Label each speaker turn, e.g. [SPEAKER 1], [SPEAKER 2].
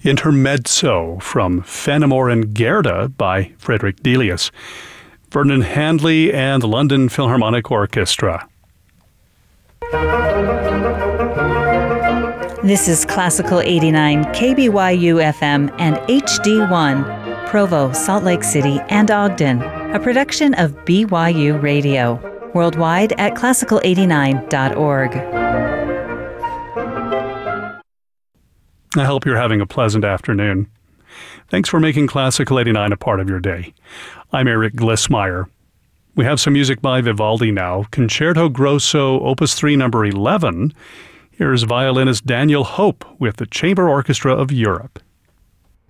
[SPEAKER 1] Intermezzo from Fenimore and Gerda by Frederick Delius, Vernon Handley and the London Philharmonic Orchestra.
[SPEAKER 2] This is Classical 89 KBYU FM and HD1, Provo, Salt Lake City, and Ogden, a production of BYU Radio, worldwide at classical89.org.
[SPEAKER 1] I hope you're having a pleasant afternoon. Thanks for making Classical 89 a part of your day. I'm Eric Glissmeyer. We have some music by Vivaldi now. Concerto Grosso, Opus 3, number 11. Here's violinist Daniel Hope with the Chamber Orchestra of Europe.